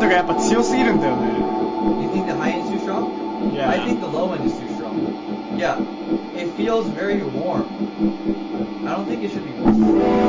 ドがやっぱ強すぎるんだよね。 You think the high end is too strong? Yeah. I think the low end is too strong. Yeah. It feels very warm. I don't think it should be warm.